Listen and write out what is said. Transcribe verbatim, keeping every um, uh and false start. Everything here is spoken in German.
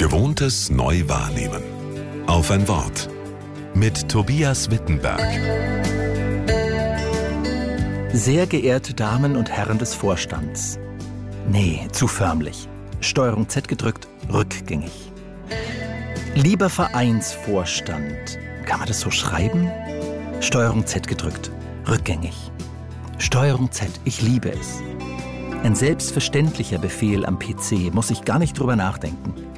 Gewohntes neu wahrnehmen. Auf ein Wort. Mit Tobias Wittenberg. Sehr geehrte Damen und Herren des Vorstands. Nee, zu förmlich. Steuerung Z gedrückt, rückgängig. Lieber Vereinsvorstand. Kann man das so schreiben? Steuerung Z gedrückt, rückgängig. Steuerung Z, ich liebe es. Ein selbstverständlicher Befehl am P C, muss ich gar nicht drüber nachdenken.